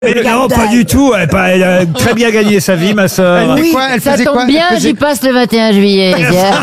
Non, pas du tout. Elle a très bien gagné sa vie, ma sœur. Oui, Ça tombe bien, j'y passe le 21 juillet.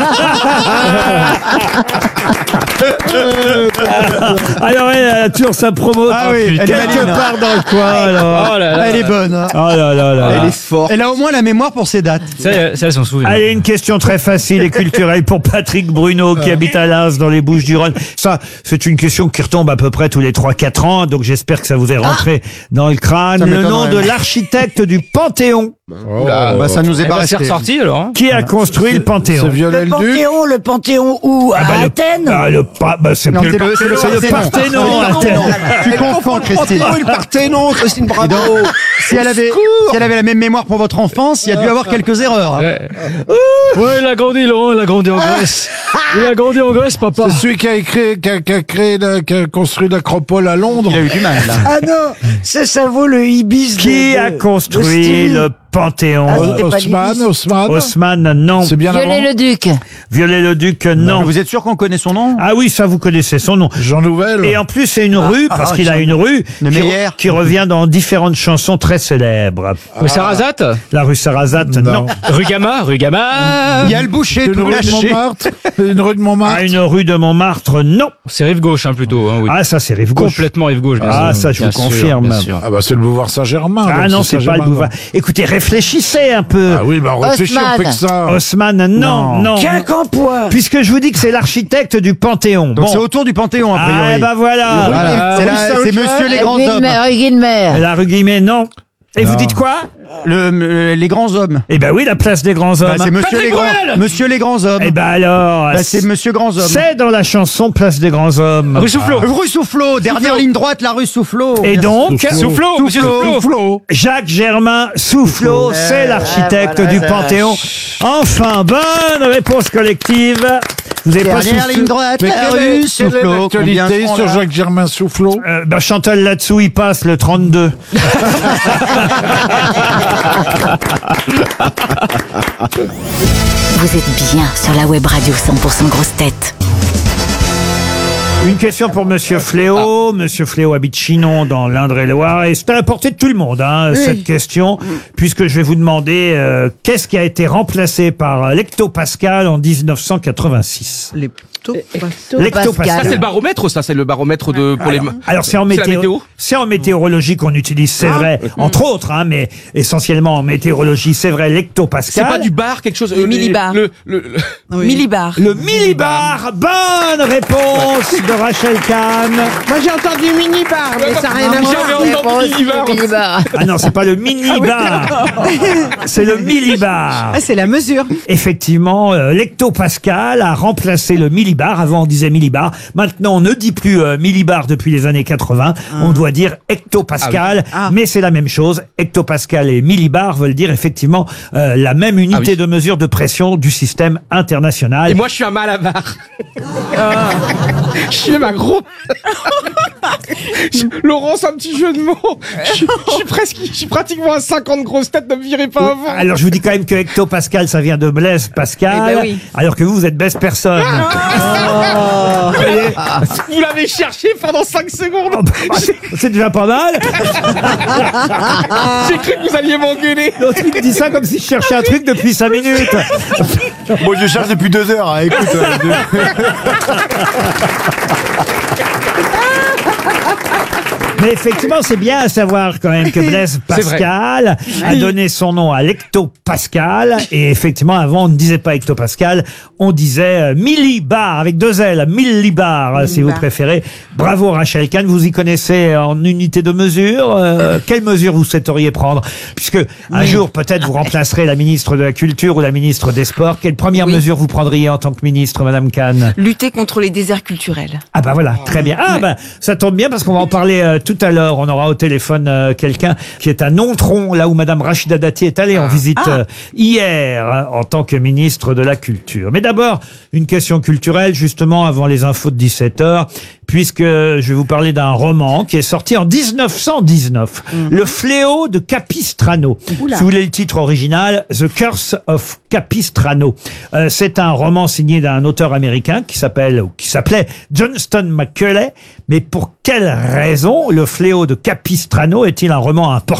Alors, elle a toujours sa promo. Ah oui, elle est quelque maline, part dans le coin. Alors. Oh là là. Elle est bonne. Hein. Oh là là là. Elle est forte. Elle a au moins la mémoire pour ses dates. Ça, elle s'en souvient. Allez, une question très facile et culturelle pour Patrick Bruno qui habite à Lens dans les Bouches-du-Rhône. Ça, c'est une question qui retombe à peu près tous les 3-4 ans, donc j'espère que ça vous est rentré dans le crâne. Ça Le m'étonnerait. nom de l'architecte du Panthéon. Bah, ça nous est pas C'est resté. ressorti alors. Hein. Qui a construit le Panthéon? Le Panthéon où? À Athènes? C'est Non, plus c'est le Parthénon, Athènes. Tu confonds, Christine. Le Parthénon, Christine Et Bravo. donc, si elle avait la même mémoire pour votre enfance, il y a dû avoir quelques erreurs. Hein. Ouais, il a grandi, Laurent, il a grandi en Grèce. Il a grandi en Grèce, papa. C'est celui qui a construit l'acropole à Londres. Il a eu du mal, là. Ah non, ça vaut le Ibis. Qui a construit le Panthéon? Haussmann, non. C'est bien avant. Viollet-le-Duc. Viollet-le-Duc, non. Vous êtes sûr qu'on connaît son nom? Ah oui, ça vous connaissez son nom. Jean Nouvel. Et en plus, c'est une rue, parce qu'il a une rue Le Meyer. qui revient dans différentes chansons très célèbres. Sarrazate. La rue Sarrazate, non. Rue Gama. Il y a le boucher Une tout rue de lâché. Montmartre. Une rue de Montmartre. Ah, une rue de Montmartre, non. C'est rive gauche, hein, plutôt. Hein, oui. Ah, ça, c'est rive gauche. Complètement rive gauche. bien Ah, sûr. ça, je Bien vous sûr, confirme. bien sûr. Ah bah c'est le boulevard Saint-Germain. Ah donc non, c'est pas le Saint-Germain. boulevard. Écoutez, réfléchissez un peu. Ah oui, bah réfléchis, on fait que ça. Haussmann, non. Quincampoix. Puisque je vous dis que c'est l'architecte du Panthéon. Donc c'est autour du Panthéon, a priori. Ah, ben voilà. Voilà. C'est monsieur les grands hommes. Rue Guilmer. La rue Guillemet, non. Et vous dites quoi? Les grands hommes. Eh ben oui, la place des grands hommes. Bah, c'est monsieur les grands hommes. Eh ben alors, Bah, c'est monsieur grands hommes. c'est dans la chanson Place des grands hommes. Rue Soufflot. Rue Soufflot, dernière ligne droite, la rue Soufflot. Et donc, Soufflot, monsieur Soufflot. Jacques Germain Soufflot, c'est l'architecte du Panthéon. Enfin, bonne réponse collective. Vous avez pas Dernière soufflé. ligne droite, Mais la quelle rue est Soufflot. Combien l'actualité seront sur là Jacques Germain Soufflot? Chantal là-dessous, il passe le 32. Vous êtes bien sur la web radio 100% grosses têtes. Une question pour Monsieur Fléau. Monsieur Fléau habite Chinon dans l'Indre-et-Loire et c'est à la portée de tout le monde, hein, cette question, puisque je vais vous demander qu'est-ce qui a été remplacé par l'hectopascal en 1986. L'hectopascal. Ça, c'est le baromètre, ça, c'est le baromètre de, pour les. Alors c'est en C'est la météo. c'est en météorologie qu'on utilise, c'est vrai, entre autres, hein, mais essentiellement en météorologie, c'est vrai, C'est l'hectopascal. pas du bar, quelque chose. millibar. Millibar. Le millibar. Bonne réponse de Rachel Kahn. Moi j'ai entendu minibar, mais ça n'a rien à J'avais voir. entendu millibar. Minibar. Ah non, c'est pas le mini-bar. C'est le millibar. Ah, c'est la mesure. Effectivement, l'hectopascal a remplacé le millibar. Avant, on disait millibar. Maintenant, on ne dit plus millibar depuis les années 80. On doit dire hectopascal. Mais c'est la même chose. Hectopascal et millibar veulent dire effectivement la même unité de mesure de pression du système international. Et moi, je suis un malabar. Je suis un gros. Laurent, c'est un petit jeu de mots. Je suis pratiquement à 50 grosses têtes, ne me virez pas avant. Alors, je vous dis quand même que hectopascal, ça vient de Blaise Pascal. Eh ben oui. Alors que vous êtes Blaise personne. Vous l'avez cherché pendant 5 secondes. C'est déjà pas mal. J'ai cru que vous alliez m'engueuler. L'autre, il dit ça comme si je cherchais un truc depuis 5 minutes. Moi, je cherche depuis 2 heures. Hein, écoute. Mais effectivement, c'est bien à savoir quand même que Blaise Pascal a donné son nom à l'hectopascal. Et effectivement, avant, on ne disait pas hectopascal, on disait millibar, avec 2 L, millibar, si vous préférez. Bravo Rachel Kahn, vous y connaissez en unité de mesure. Quelle mesure vous souhaiteriez prendre? Puisque un jour, peut-être, vous remplacerez la ministre de la Culture ou la ministre des Sports. Quelle première mesure vous prendriez en tant que ministre, Madame Kahn? Lutter contre les déserts culturels. Ah bah voilà, très bien. Ah bah ça tombe bien parce qu'on va en parler tout à l'heure. On aura au téléphone quelqu'un qui est à Nontron, là où Madame Rachida Dati est allée en visite hier en tant que ministre de la Culture. Mais d'abord, une question culturelle justement avant les infos de 17h, puisque je vais vous parler d'un roman qui est sorti en 1919, Le Fléau de Capistrano. Si vous voulez le titre original, The Curse of Capistrano. C'est un roman signé d'un auteur américain qui s'appelait Johnston McCulley. Mais pour quelle raison le Le fléau de Capistrano est-il un roman important